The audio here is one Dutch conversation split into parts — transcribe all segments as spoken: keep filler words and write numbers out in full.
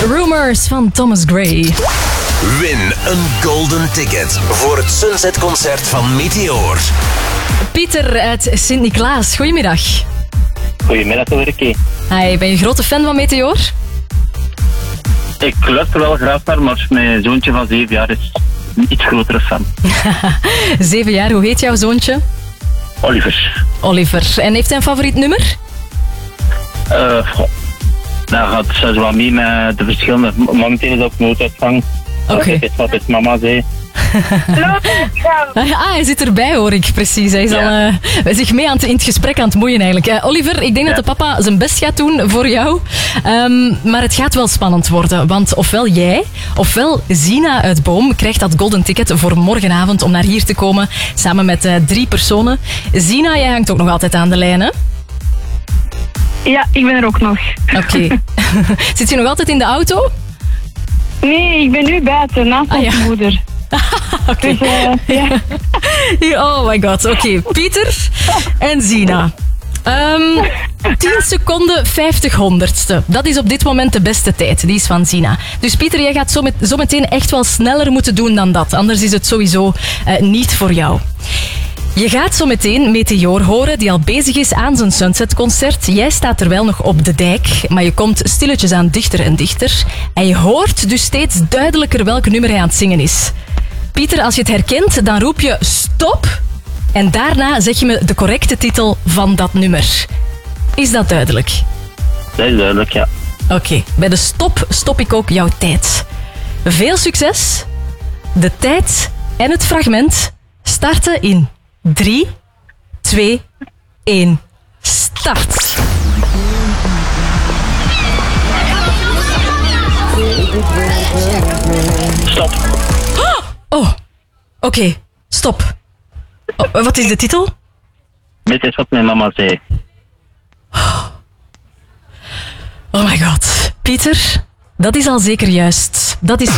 Rumors van Thomas Gray. Win een golden ticket voor het Sunset-concert van Meteor. Pieter uit Sint-Niklaas, goedemiddag. Goedemiddag, Ulrike. Hi, ben je grote fan van Meteor? Ik luister wel graag naar, maar mijn zoontje van zeven jaar is een iets grotere fan. Zeven jaar, hoe heet jouw zoontje? Oliver. Oliver. En heeft hij een favoriet nummer? Uh, goh. Dat gaat zo wat mee met de verschillende. Momenteel is ook nooduitgang. Oké. Okay. Dat is wat het mama zei. Ah, hij zit erbij, hoor ik precies. Hij is Ja. al uh, zich mee aan het, in het gesprek aan het moeien eigenlijk. Uh, Oliver, ik denk Ja. dat de papa zijn best gaat doen voor jou. Um, maar het gaat wel spannend worden. Want ofwel jij, ofwel Zina uit Boom krijgt dat golden ticket voor morgenavond om naar hier te komen. Samen met uh, drie personen. Zina, jij hangt ook nog altijd aan de lijn, hè? Ja, ik ben er ook nog. Oké. Okay. Zit je nog altijd in de auto? Nee, ik ben nu buiten, naast Ah, mijn ja. moeder. Oké. Dus, uh, ja. Oh my god, oké. Okay. Pieter en Zina. Um, tien seconden, vijftig honderdste. Dat is op dit moment de beste tijd. Die is van Zina. Dus Pieter, jij gaat zo, met, zo meteen echt wel sneller moeten doen dan dat. Anders is het sowieso uh, niet voor jou. Je gaat zo meteen Meteor horen, die al bezig is aan zijn Sunset-concert. Jij staat er wel nog op de dijk, maar je komt stilletjes aan dichter en dichter. En je hoort dus steeds duidelijker welk nummer hij aan het zingen is. Pieter, als je het herkent, dan roep je stop. En daarna zeg je me de correcte titel van dat nummer. Is dat duidelijk? Dat is duidelijk, ja. Oké, okay. Bij de stop stop ik ook jouw tijd. Veel succes. De tijd en het fragment starten in drie, twee, één, start. Stop. Oh, oké, okay. Stop. Oh, wat is de titel? Dit is wat mijn mama zei. Oh my god. Pieter, dat is al zeker juist. Dat is...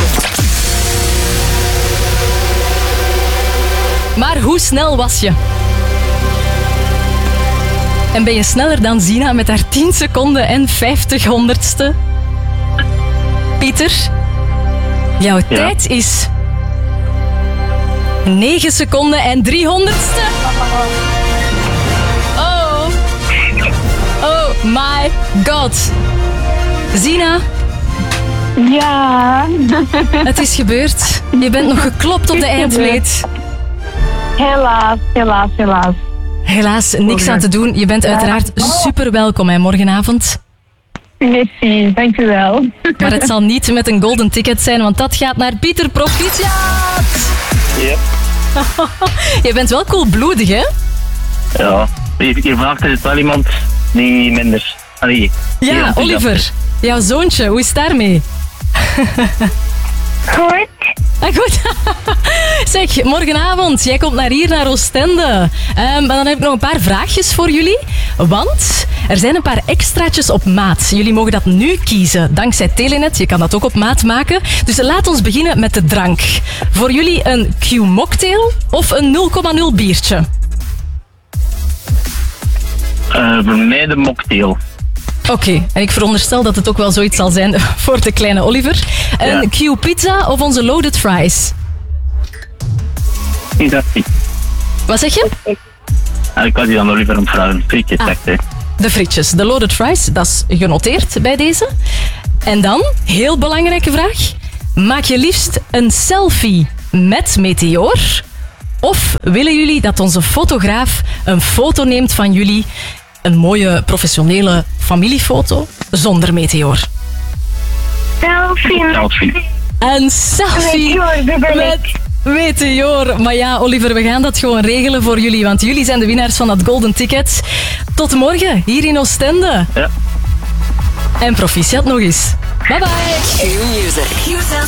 Maar hoe snel was je? En ben je sneller dan Zina met haar tien seconden en vijftig honderdste? Pieter, jouw Ja. tijd is negen seconden en driehonderdste. Oh. Oh my god. Zina, Ja, het is gebeurd. Je bent nog geklopt op de eindmeet. helaas, helaas, helaas. Helaas, niks aan te doen. Je bent uiteraard super welkom hè, morgenavond. Merci, dank u wel. Maar het zal niet met een golden ticket zijn, want dat gaat naar Pieter Proficiat. Ja. Je bent wel koelbloedig, hè? Ja. Hier, hier vannacht is wel iemand die minder. Allee, die Ja, enthousiast Oliver. is. Jouw zoontje, hoe is het daarmee? Goed. Ah, goed. Zeg, morgenavond, jij komt naar hier, naar Oostende. Um, maar dan heb ik nog een paar vraagjes voor jullie. Want er zijn een paar extraatjes op maat. Jullie mogen dat nu kiezen, dankzij Telenet. Je kan dat ook op maat maken. Dus laat ons beginnen met de drank. Voor jullie een Q-mocktail of een nul komma nul biertje? Uh, voor mij de mocktail. Oké, okay. En ik veronderstel dat het ook wel zoiets zal zijn voor de kleine Oliver. Een Ja. Q-pizza of onze loaded fries? Is dat niet? Wat zeg je? En ik was die aan Oliver aan het vragen. Frietje, Ah. zegt hij. De frietjes, de loaded fries, dat is genoteerd bij deze. En dan, heel belangrijke vraag. Maak je liefst een selfie met Meteor? Of willen jullie dat onze fotograaf een foto neemt van jullie? Een mooie professionele familiefoto zonder Meteor. Selfie. Selfie. Een selfie met Meteor. Maar ja, Oliver, we gaan dat gewoon regelen voor jullie. Want jullie zijn de winnaars van dat golden ticket. Tot morgen, hier in Oostende. Ja. En proficiat nog eens. Bye bye. Q Music.